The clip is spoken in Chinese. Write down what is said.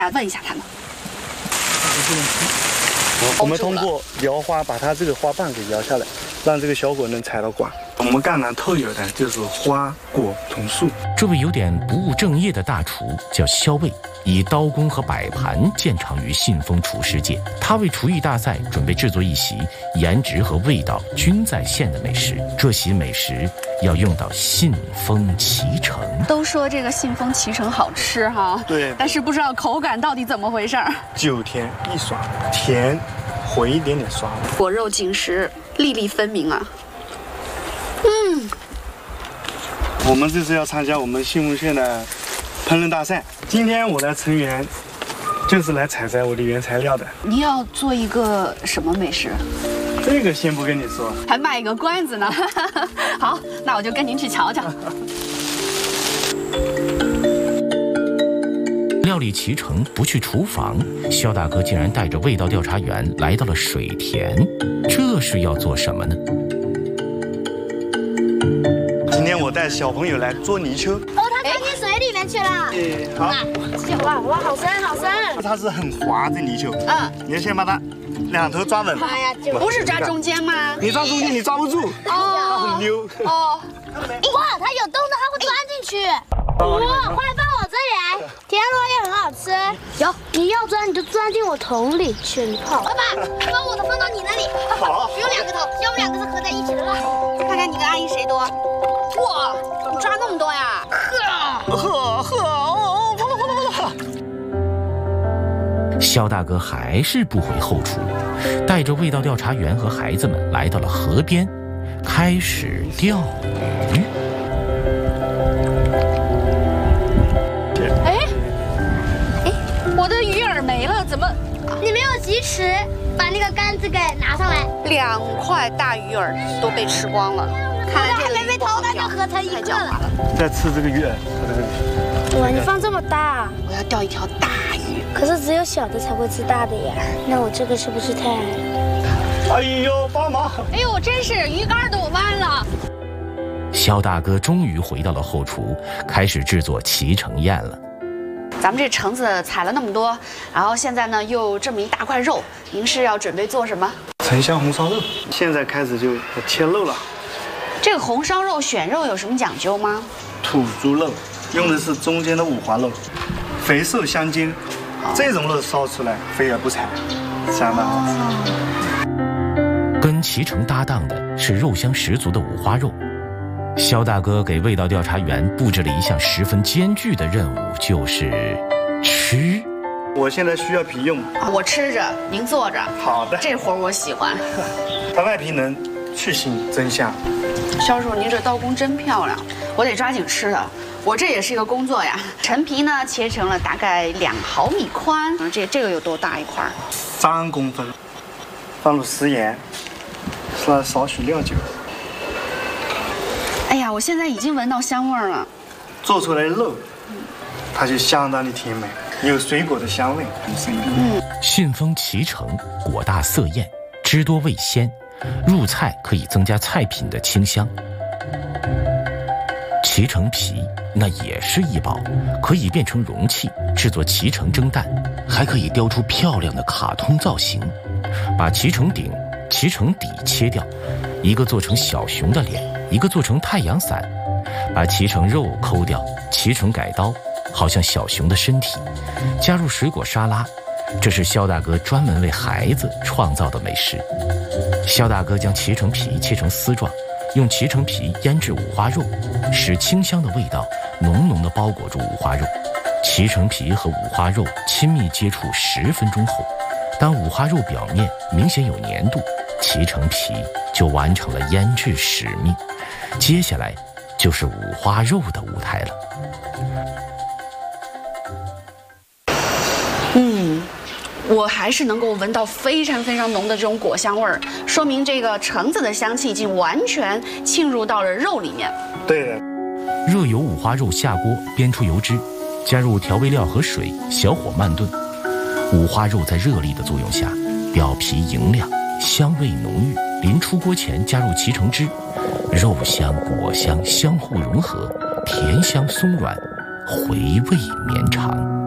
问一下他们。 我们通过摇花把它这个花瓣给摇下来，让这个小果能采到quả。我们赣南特有的就是花果同树。 这位有点不务正业的大厨叫肖卫，以刀工和摆盘见长于信丰厨师界。他为厨艺大赛准备制作一席颜值和味道均在线的美食。这席美食要用到信丰脐橙。 都说这个信丰脐橙好吃哈， 对， 但是不知道口感到底怎么回事儿。 9甜1爽，甜混一点点酸。 果肉紧实，粒粒分明啊。 我们这次要参加我们信丰县的烹饪大赛。今天我的成员就是来采摘我的原材料的。 你要做一个什么美食？ 这个先不跟你说， 还卖个关子呢。好，那我就跟您去瞧瞧。 料理脐橙不去厨房，肖大哥竟然带着味道调查员来到了水田，这是要做什么呢？ 今天我带小朋友来捉泥鳅。 哦，它钻进水里面去了。 好。 哇，好深好深。 它是很滑的泥鳅。你要先把它2头抓稳。 妈呀， 不是抓中间吗？ 你抓中间你抓不住，它很溜。 哇，它有洞的，它会钻进去。哇，快放我这里来，田螺也很好吃。有，你要钻你就钻进我桶里去，你跑。爸爸，把我的放到你那里。 好， 只有2个头，要不2个是合在一起的了。 看看你跟阿姨谁多。哇，你抓那么多呀？ 肖大哥还是不回后厨，带着味道调查员和孩子们来到了河边，开始钓鱼。 我的鱼饵没了，怎么？ 你没有及时把那个杆子给拿上来。 2块大鱼饵都被吃光了，看来这个还没被掏干就合成一个了。 再吃这个鱼饵，它这个。 哇，你放这么大！ 我要钓一条大鱼。 可是只有小的才会吃大的呀，那我这个是不是太矮了？ 哎呦，帮忙！ 哎呦，真是鱼竿都弯了。 肖大哥终于回到了后厨，开始制作脐橙宴了。 咱们这橙子采了那么多，然后现在呢又这么一大块肉，您是要准备做什么？ 城乡红烧肉。现在开始就切肉了。 这个红烧肉选肉有什么讲究吗？ 土猪肉，用的是中间的五花肉，肥瘦相间。这种肉烧出来肥而不柴，相当好吃。 跟脐橙搭档的是肉香十足的五花肉。肖大哥给味道调查员布置了一项十分艰巨的任务，就是吃。 我现在需要皮用， 我吃着，您坐着。 好的， 这活我喜欢。 它外皮能去腥增香。 肖叔，您这刀工真漂亮，我得抓紧吃了。我这也是一个工作呀。陈皮呢，切成了大概2毫米宽。这个有多大一块 ？3公分。放入食盐，放少许料酒。 哎呀，我现在已经闻到香味了。 做出来的肉，它就相当的甜美，有水果的香味。 信丰脐橙果大色艳，汁多味鲜，入菜可以增加菜品的清香。脐橙皮那也是一宝，可以变成容器制作脐橙蒸蛋，还可以雕出漂亮的卡通造型。把脐橙顶、脐橙底切掉，一个做成小熊的脸，一个做成太阳伞。把脐橙肉抠掉，脐橙改刀，好像小熊的身体。加入水果沙拉，这是肖大哥专门为孩子创造的美食。肖大哥将脐橙皮切成丝状，用脐橙皮腌制五花肉，使清香的味道浓浓地包裹住五花肉。脐橙皮和五花肉亲密接触10分钟后，当五花肉表面明显有粘度，脐橙皮就完成了腌制使命。接下来就是五花肉的舞台了。 我还是能够闻到非常非常浓的这种果香味儿，说明这个橙子的香气已经完全沁入到了肉里面。 对的。 热油五花肉下锅煸出油脂，加入调味料和水，小火慢炖。五花肉在热力的作用下，表皮莹亮，香味浓郁。临出锅前加入脐橙汁，肉香果香相互融合，甜香松软，回味绵长。